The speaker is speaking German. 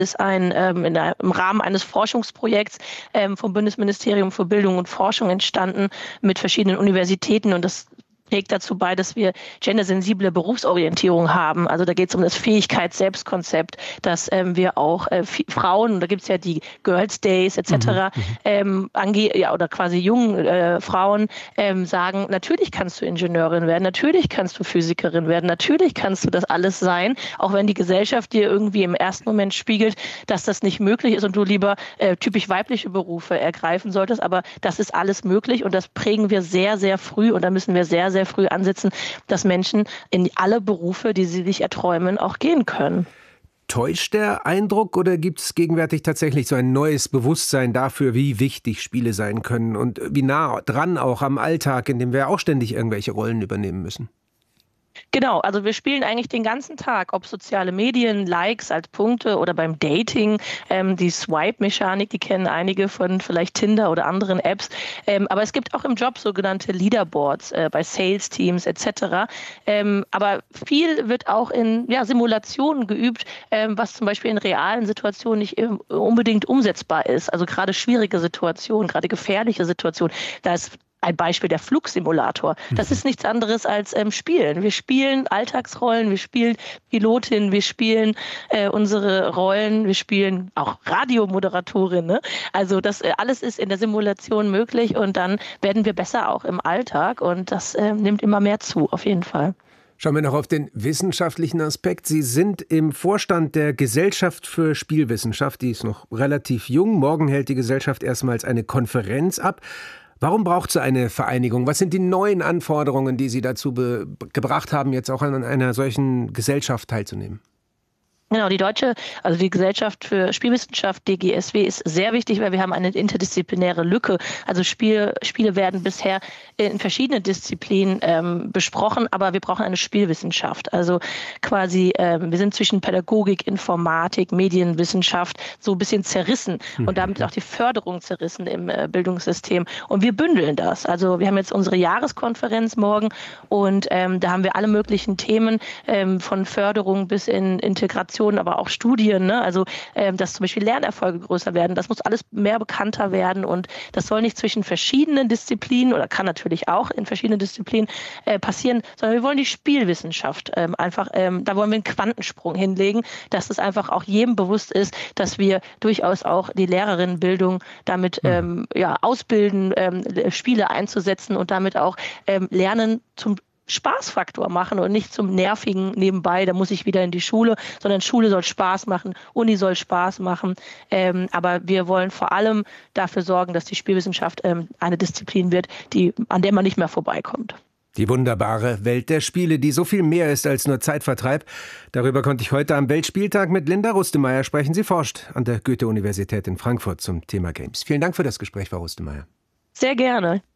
ist im Rahmen eines Forschungsprojekts vom Bundesministerium für Bildung und Forschung entstanden mit verschiedenen Universitäten, und das trägt dazu bei, dass wir gendersensible Berufsorientierung haben. Also da geht es um das Fähigkeits-Selbstkonzept, dass wir auch Frauen, da gibt es ja die Girls Days etc., oder quasi jungen Frauen sagen, natürlich kannst du Ingenieurin werden, natürlich kannst du Physikerin werden, natürlich kannst du das alles sein, auch wenn die Gesellschaft dir irgendwie im ersten Moment spiegelt, dass das nicht möglich ist und du lieber typisch weibliche Berufe ergreifen solltest. Aber das ist alles möglich, und das prägen wir sehr, sehr früh, und da müssen wir sehr, sehr früh ansetzen, dass Menschen in alle Berufe, die sie sich erträumen, auch gehen können. Täuscht der Eindruck, oder gibt es gegenwärtig tatsächlich so ein neues Bewusstsein dafür, wie wichtig Spiele sein können und wie nah dran auch am Alltag, in dem wir auch ständig irgendwelche Rollen übernehmen müssen? Genau, also wir spielen eigentlich den ganzen Tag, ob soziale Medien, Likes als Punkte oder beim Dating, die Swipe-Mechanik, die kennen einige von vielleicht Tinder oder anderen Apps. Aber es gibt auch im Job sogenannte Leaderboards bei Sales-Teams etc. Aber viel wird auch in Simulationen geübt, was zum Beispiel in realen Situationen nicht unbedingt umsetzbar ist. Also gerade schwierige Situationen, gerade gefährliche Situationen, da ist ein Beispiel der Flugsimulator. Das ist nichts anderes als Spielen. Wir spielen Alltagsrollen, wir spielen Pilotin, wir spielen unsere Rollen, wir spielen auch Radiomoderatorin. Ne? Also das alles ist in der Simulation möglich, und dann werden wir besser auch im Alltag, und das nimmt immer mehr zu, auf jeden Fall. Schauen wir noch auf den wissenschaftlichen Aspekt. Sie sind im Vorstand der Gesellschaft für Spielwissenschaft. Die ist noch relativ jung. Morgen hält die Gesellschaft erstmals eine Konferenz ab. Warum braucht es eine Vereinigung? Was sind die neuen Anforderungen, die Sie dazu gebracht haben, jetzt auch an einer solchen Gesellschaft teilzunehmen? Genau, die Gesellschaft für Spielwissenschaft, DGSW, ist sehr wichtig, weil wir haben eine interdisziplinäre Lücke. Also Spiele werden bisher in verschiedenen Disziplinen besprochen, aber wir brauchen eine Spielwissenschaft. Also quasi, wir sind zwischen Pädagogik, Informatik, Medienwissenschaft so ein bisschen zerrissen und damit auch die Förderung zerrissen im Bildungssystem. Und wir bündeln das. Also wir haben jetzt unsere Jahreskonferenz morgen, und da haben wir alle möglichen Themen von Förderung bis in Integration, aber auch Studien, ne? Also dass zum Beispiel Lernerfolge größer werden. Das muss alles mehr bekannter werden, und das soll nicht zwischen verschiedenen Disziplinen, oder kann natürlich auch in verschiedenen Disziplinen passieren, sondern wir wollen die Spielwissenschaft da wollen wir einen Quantensprung hinlegen, dass es einfach auch jedem bewusst ist, dass wir durchaus auch die Lehrerinnenbildung damit ausbilden, Spiele einzusetzen und damit auch Lernen zum Spaßfaktor machen und nicht zum nervigen nebenbei, da muss ich wieder in die Schule, sondern Schule soll Spaß machen, Uni soll Spaß machen. Aber wir wollen vor allem dafür sorgen, dass die Spielwissenschaft eine Disziplin wird, an der man nicht mehr vorbeikommt. Die wunderbare Welt der Spiele, die so viel mehr ist als nur Zeitvertreib. Darüber konnte ich heute am Weltspieltag mit Linda Rustemeyer sprechen. Sie forscht an der Goethe-Universität in Frankfurt zum Thema Games. Vielen Dank für das Gespräch, Frau Rustemeyer. Sehr gerne.